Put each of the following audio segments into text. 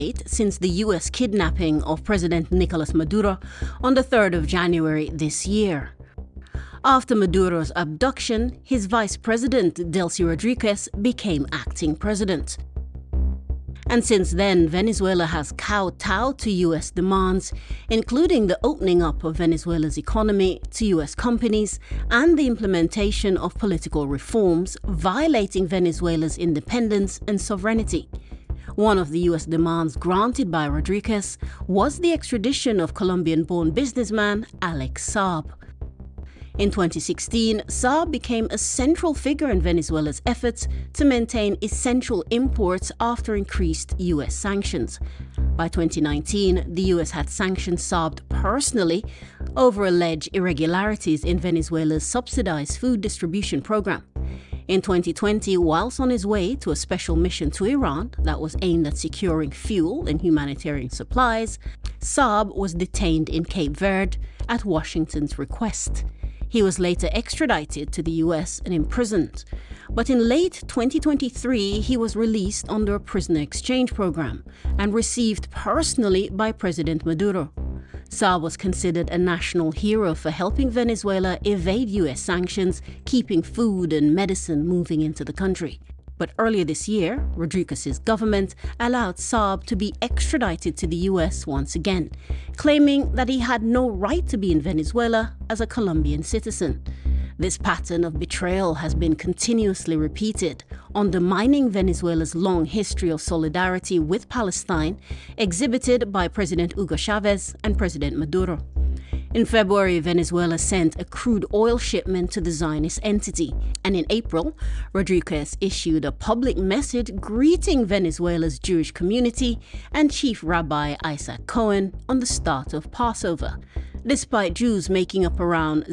since the U.S. kidnapping of President Nicolas Maduro on the 3rd of January this year. After Maduro's abduction, his vice president, Delcy Rodriguez, became acting president. And since then, Venezuela has kowtowed to U.S. demands, including the opening up of Venezuela's economy to U.S. companies and the implementation of political reforms violating Venezuela's independence and sovereignty. One of the U.S. demands granted by Rodriguez was the extradition of Colombian-born businessman Alex Saab. In 2016, Saab became a central figure in Venezuela's efforts to maintain essential imports after increased U.S. sanctions. By 2019, the U.S. had sanctioned Saab personally over alleged irregularities in Venezuela's subsidized food distribution program. In 2020, whilst on his way to a special mission to Iran that was aimed at securing fuel and humanitarian supplies, Saab was detained in Cape Verde at Washington's request. He was later extradited to the US and imprisoned. But in late 2023, he was released under a prisoner exchange program and received personally by President Maduro. Saab was considered a national hero for helping Venezuela evade US sanctions, keeping food and medicine moving into the country. But earlier this year, Rodriguez's government allowed Saab to be extradited to the US once again, claiming that he had no right to be in Venezuela as a Colombian citizen. This pattern of betrayal has been continuously repeated, undermining Venezuela's long history of solidarity with Palestine, exhibited by President Hugo Chavez and President Maduro. In February, Venezuela sent a crude oil shipment to the Zionist entity, and in April, Rodriguez issued a public message greeting Venezuela's Jewish community and Chief Rabbi Isaac Cohen on the start of Passover, despite Jews making up around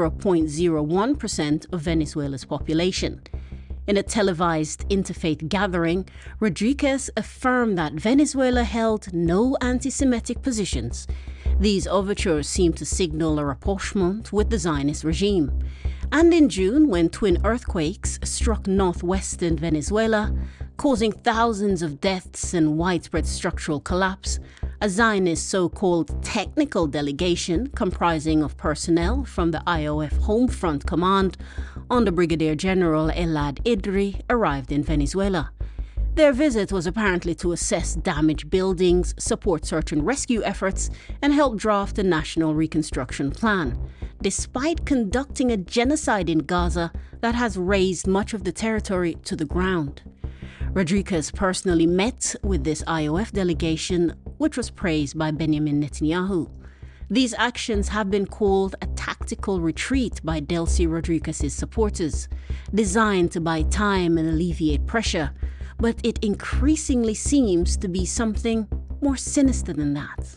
0.01% of Venezuela's population. In a televised interfaith gathering, Rodriguez affirmed that Venezuela held no anti-Semitic positions. These overtures seem to signal a rapprochement with the Zionist regime. And in June, when twin earthquakes struck northwestern Venezuela, causing thousands of deaths and widespread structural collapse, a Zionist so-called technical delegation comprising of personnel from the IOF Home Front Command under Brigadier General Elad Idri arrived in Venezuela. Their visit was apparently to assess damaged buildings, support search and rescue efforts, and help draft a national reconstruction plan, despite conducting a genocide in Gaza that has razed much of the territory to the ground. Rodriguez personally met with this IOF delegation, which was praised by Benjamin Netanyahu. These actions have been called a tactical retreat by Delcy Rodriguez's supporters, designed to buy time and alleviate pressure, but it increasingly seems to be something more sinister than that.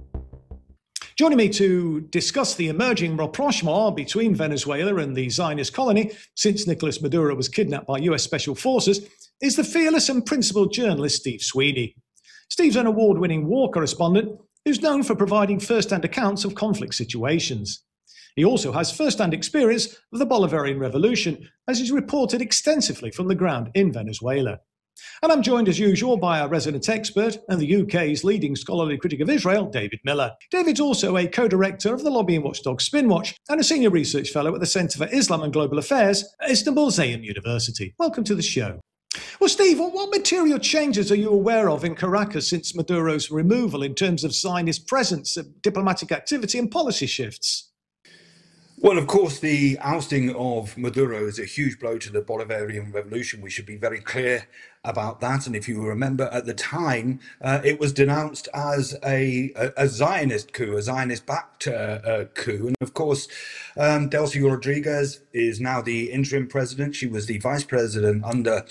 Joining me to discuss the emerging rapprochement between Venezuela and the Zionist colony since Nicolas Maduro was kidnapped by US Special Forces is the fearless and principled journalist Steve Sweeney. Steve's an award-winning war correspondent who's known for providing first-hand accounts of conflict situations. He also has first-hand experience of the Bolivarian Revolution, as he's reported extensively from the ground in Venezuela. And I'm joined as usual by our resident expert and the UK's leading scholarly critic of Israel, David Miller. David's also a co-director of the lobbying watchdog Spinwatch and a senior research fellow at the Centre for Islam and Global Affairs at Istanbul Zayim University. Welcome to the show. Well, Steve, what material changes are you aware of in Caracas since Maduro's removal in terms of Zionist presence, diplomatic activity and policy shifts? Well, of course, the ousting of Maduro is a huge blow to the Bolivarian Revolution. We should be very clear about that. And if you remember, at the time, it was denounced as a Zionist coup, a Zionist-backed coup. And of course, Delcy Rodriguez is now the interim president. She was the vice president under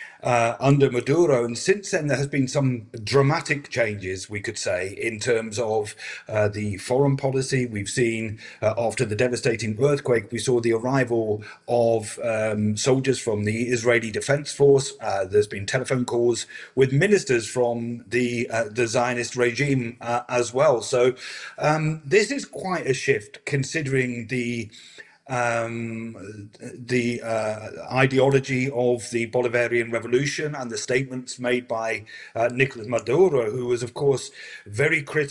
Maduro, and since then there has been some dramatic changes, we could say, in terms of the foreign policy. We've seen after the devastating earthquake, we saw the arrival of soldiers from the Israeli Defense Force. There's been telephone calls with ministers from the Zionist regime as well. So this is quite a shift, considering the the ideology of the Bolivarian Revolution and the statements made by Nicolas Maduro, who was, of course, very critical